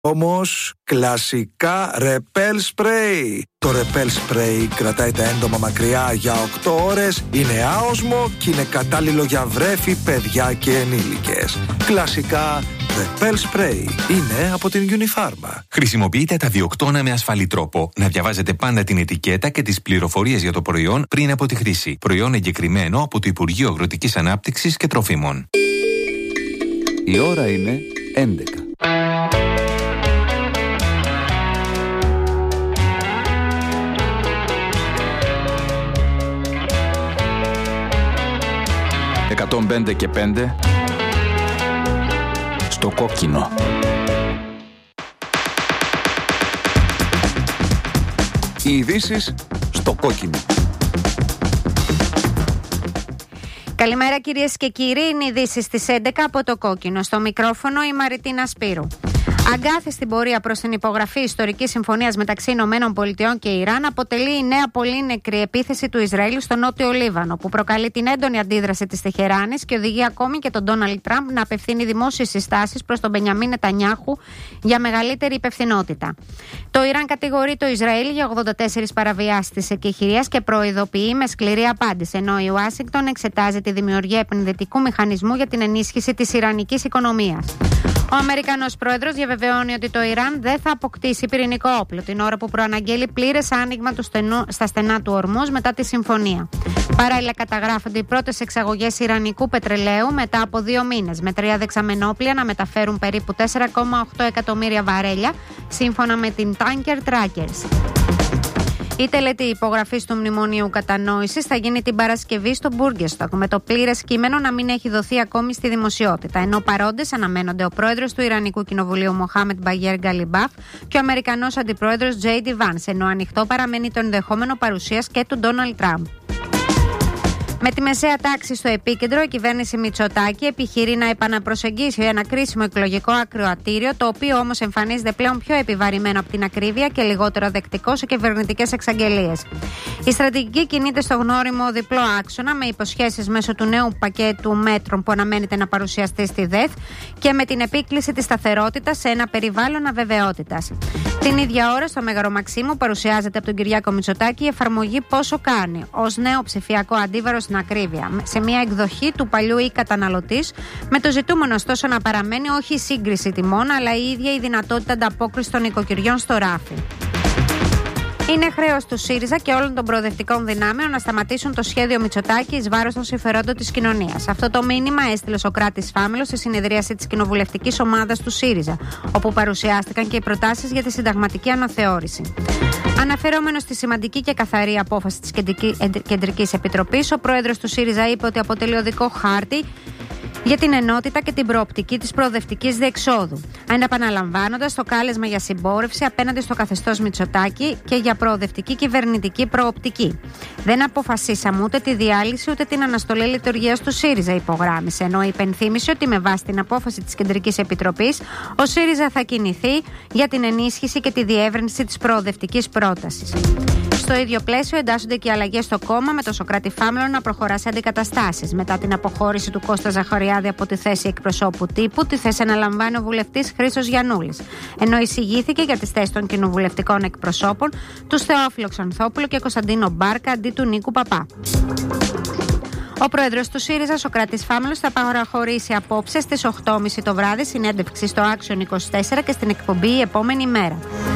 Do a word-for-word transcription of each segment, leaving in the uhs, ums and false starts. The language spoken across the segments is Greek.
Όμως κλασικά Repel Spray. Το Repel Spray κρατάει τα έντομα μακριά για οκτώ ώρες, είναι άοσμο και είναι κατάλληλο για βρέφη, παιδιά και ενήλικες. Κλασικά Repel Spray είναι από την Unifarma. Χρησιμοποιείτε τα διοκτώνα με ασφαλή τρόπο. Να διαβάζετε πάντα την ετικέτα και τις πληροφορίες για το προϊόν πριν από τη χρήση. Προϊόν εγκεκριμένο από το Υπουργείο Αγροτικής Ανάπτυξης και Τροφίμων. Η ώρα είναι έντεκα. εκατόν πέντε και πέντε στο κόκκινο. Οι ειδήσεις στο κόκκινο. Καλημέρα κυρίες και κύριοι, είναι οι ειδήσεις στις έντεκα από το κόκκινο. Στο μικρόφωνο η Μαριτίνα Σπύρου. Αγκάθι στην πορεία προς την υπογραφή ιστορικής συμφωνίας μεταξύ Ηνωμένων Πολιτειών και Ιράν αποτελεί η νέα πολύ νεκρή επίθεση του Ισραήλ στο νότιο Λίβανο, που προκαλεί την έντονη αντίδραση της Τεχεράνης και οδηγεί ακόμη και τον Ντόναλντ Τραμπ να απευθύνει δημόσιες συστάσεις προς τον Μπενιαμίν Νετανιάχου για μεγαλύτερη υπευθυνότητα. Το Ιράν κατηγορεί το Ισραήλ για ογδόντα τέσσερις παραβιάσεις της εκεχηρίας και προειδοποιεί με σκληρή απάντηση, ενώ η Ουάσιγκτον εξετάζει τη δημιουργία επενδυτικού μηχανισμού για την ενίσχυση της ιρανικής οικονομίας. Ο Αμερικανός πρόεδρος διαβεβαιώνει ότι το Ιράν δεν θα αποκτήσει πυρηνικό όπλο την ώρα που προαναγγέλει πλήρες άνοιγμα του στενού, στα στενά του ορμούς μετά τη συμφωνία. Παράλληλα, καταγράφονται οι πρώτες εξαγωγές ιρανικού πετρελαίου μετά από δύο μήνες, με τρία δεξαμενόπλια να μεταφέρουν περίπου τέσσερα κόμμα οκτώ εκατομμύρια βαρέλια, σύμφωνα με την Tanker Trackers. Η τελετή υπογραφής του Μνημονίου Κατανόησης θα γίνει την Παρασκευή στο Μπούργεστοκ, με το πλήρες κείμενο να μην έχει δοθεί ακόμη στη δημοσιότητα. Ενώ παρόντες αναμένονται ο πρόεδρος του Ιρανικού Κοινοβουλίου Μοχάμετ Μπαγέρ Γκαλιμπάφ και ο Αμερικανός αντιπρόεδρος Τζέι Ντι Βάνς, ενώ ανοιχτό παραμένει το ενδεχόμενο παρουσίας και του Ντόναλντ Τραμπ. Με τη μεσαία τάξη στο επίκεντρο, η κυβέρνηση Μητσοτάκη επιχειρεί να επαναπροσεγγίσει ένα κρίσιμο εκλογικό ακροατήριο, το οποίο όμως εμφανίζεται πλέον πιο επιβαρημένο από την ακρίβεια και λιγότερο δεκτικό σε κυβερνητικές εξαγγελίες. Η στρατηγική κινείται στο γνώριμο διπλό άξονα, με υποσχέσεις μέσω του νέου πακέτου μέτρων που αναμένεται να παρουσιαστεί στη ΔΕΘ και με την επίκληση της σταθερότητας σε ένα περιβάλλον αβεβαιότητας. Την ίδια ώρα, στο Μέγαρο Μαξίμου, παρουσιάζεται από τον Κυριάκο Μητσοτάκη η εφαρμογή Πόσο Κάνει, ως νέο ψηφιακό αντίβαρο στην ακρίβεια, σε μια εκδοχή του παλιού e-καταναλωτής, με το ζητούμενο ωστόσο να παραμένει όχι η σύγκριση τιμών, αλλά η ίδια η δυνατότητα ανταπόκρισης των οικοκυριών στο ράφι. Είναι χρέος του ΣΥΡΙΖΑ και όλων των προοδευτικών δυνάμεων να σταματήσουν το σχέδιο Μητσοτάκη εις βάρος των συμφερόντων της κοινωνίας. Αυτό το μήνυμα έστειλε ο Σωκράτης Φάμελος στη συνεδρίαση της κοινοβουλευτικής ομάδας του ΣΥΡΙΖΑ, όπου παρουσιάστηκαν και οι προτάσεις για τη συνταγματική αναθεώρηση. Αναφερόμενος στη σημαντική και καθαρή απόφαση της Κεντρικής Επιτροπής, ο πρόεδρος του ΣΥΡΙΖΑ είπε ότι αποτελεί οδικό χάρτη για την ενότητα και την προοπτική της προοδευτικής διεξόδου, επαναλαμβάνοντας το κάλεσμα για συμπόρευση απέναντι στο καθεστώς Μητσοτάκη και για προοδευτική κυβερνητική προοπτική. Δεν αποφασίσαμε ούτε τη διάλυση ούτε την αναστολή λειτουργίας του ΣΥΡΙΖΑ, υπογράμμισε, ενώ υπενθύμησε ότι με βάση την απόφαση της Κεντρικής Επιτροπής, ο ΣΥΡΙΖΑ θα κινηθεί για την ενίσχυση και τη διεύρυνση της προοδευτικής πρότασης. Στο ίδιο πλαίσιο εντάσσονται και οι αλλαγές στο κόμμα, με το Σωκράτη Φάμελο να προχωρά σε αντικαταστάσεις. Μετά την αποχώρηση του Κώστα Ζαχαριάδη από τη θέση εκπροσώπου τύπου, τη θέση αναλαμβάνει ο βουλευτής Χρήστος Γιαννούλης. Ενώ εισηγήθηκε για τις θέσεις των κοινοβουλευτικών εκπροσώπων του Θεόφιλο Ξανθόπουλο και Κωνσταντίνο Μπάρκα αντί του Νίκου Παπά. Ο πρόεδρος του ΣΥΡΙΖΑ, Σωκράτης Φάμελος, θα παραχωρήσει απόψε στις οκτώ και τριάντα το βράδυ συνέντευξη στο Action είκοσι τέσσερα και στην εκπομπή η επόμενη μέρα.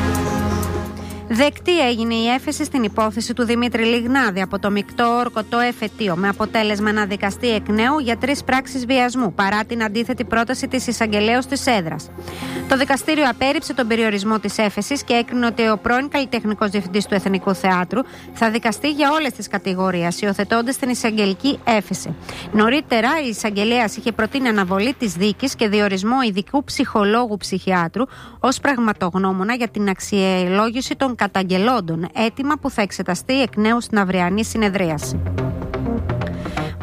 Δεκτή έγινε η έφεση στην υπόθεση του Δημήτρη Λιγνάδη από το μεικτό ορκωτό εφετείο, με αποτέλεσμα να δικαστεί εκ νέου για τρεις πράξεις βιασμού, παρά την αντίθετη πρόταση της εισαγγελέως της έδρας. Το δικαστήριο απέρριψε τον περιορισμό της έφεσης και έκρινε ότι ο πρώην καλλιτεχνικός διευθυντής του Εθνικού Θεάτρου θα δικαστεί για όλες τις κατηγορίες, υιοθετώντας την εισαγγελική έφεση. Νωρίτερα, η εισαγγελέας είχε προτείνει αναβολή της δίκης και διορισμό ειδικού ψυχολόγου ψυχιάτρου ως πραγματογνώμονα για την αξιολόγηση των καταγγελόντων, αίτημα που θα εξεταστεί εκ νέου στην αυριανή συνεδρίαση.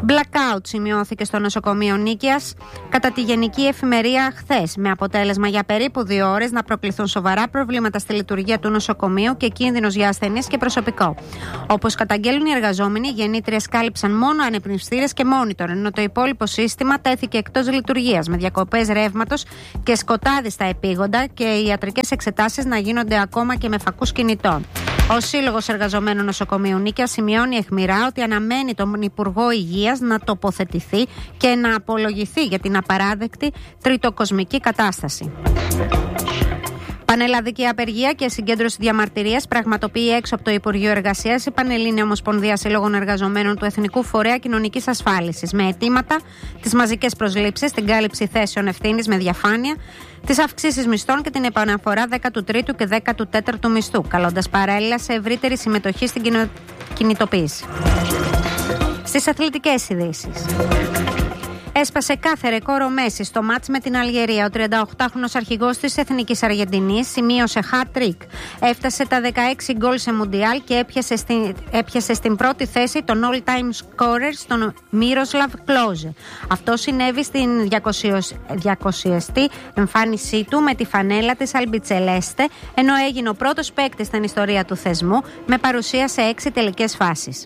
Blackout σημειώθηκε στο νοσοκομείο Νίκαιας κατά τη γενική εφημερία χθες, με αποτέλεσμα για περίπου δύο ώρες να προκληθούν σοβαρά προβλήματα στη λειτουργία του νοσοκομείου και κίνδυνος για ασθενείς και προσωπικό. Όπως καταγγέλνουν οι εργαζόμενοι, οι γεννήτριες κάλυψαν μόνο ανεπνευστήρες και μόνιτορ, ενώ το υπόλοιπο σύστημα τέθηκε εκτός λειτουργίας, με διακοπές ρεύματος και σκοτάδι στα επίγοντα και οι ιατρικές εξετάσεις να γίνονται ακόμα και με φακούς κινητών. Ο Σύλλογος Εργαζομένων Νοσοκομείου Νίκαιας σημειώνει αιχμηρά ότι αναμένει τον Υπουργό Υγείας να τοποθετηθεί και να απολογηθεί για την απαράδεκτη τριτοκοσμική κατάσταση. Πανελλαδική απεργία και συγκέντρωση διαμαρτυρίας πραγματοποιεί έξω από το Υπουργείο Εργασίας η Πανελλήνια Ομοσπονδία Συλλόγων Εργαζομένων του Εθνικού Φορέα Κοινωνικής Ασφάλισης, με αιτήματα τις μαζικές προσλήψεις, την κάλυψη θέσεων ευθύνης με διαφάνεια, τις αυξήσεις μισθών και την επαναφορά δέκατου τρίτου και δέκατου τέταρτου μισθού, καλώντας παράλληλα σε ευρύτερη συμμετοχή στην κοινο... κινητοποίηση. Στις αθλητικές ειδήσεις. Έσπασε κάθε ρεκόρ ο Μέση στο μάτς με την Αλγερία. Ο τριανταοκτάχρονος αρχηγός της Εθνικής Αργεντινής σημείωσε hat-trick. Έφτασε τα δεκαέξι γκολ σε Μουντιάλ και έπιασε στην, έπιασε στην πρώτη θέση τον all-time scorer στον Μίροσλαβ Κλόζε. Αυτό συνέβη στην διακοσιοστή εμφάνισή του με τη φανέλα της Αλμπιτσελέστε, ενώ έγινε ο πρώτος παίκτης στην ιστορία του θεσμού με παρουσία σε έξι τελικές φάσεις.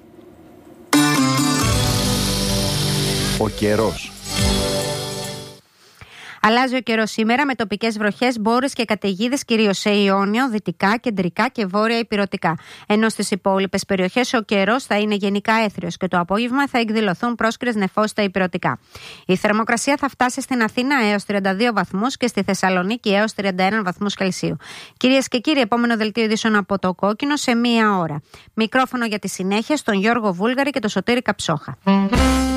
Ο καιρός. Αλλάζει ο καιρός σήμερα με τοπικές βροχές, μπόρες και καταιγίδες κυρίως σε Ιόνιο, δυτικά, κεντρικά και βόρεια ηπειρωτικά. Ενώ στις υπόλοιπες περιοχές ο καιρός θα είναι γενικά έθριος και το απόγευμα θα εκδηλωθούν πρόσκαιρες νεφώσεις στα ηπειρωτικά. Η θερμοκρασία θα φτάσει στην Αθήνα έως τριάντα δύο βαθμούς και στη Θεσσαλονίκη έως τριάντα ένα βαθμούς Κελσίου. Κυρίες και κύριοι, επόμενο δελτίο ειδήσεων από το Κόκκινο σε μία ώρα. Μικρόφωνο για τη συνέχεια στον Γιώργο Βούλγαρη και τον Σωτήρη Καψόχα.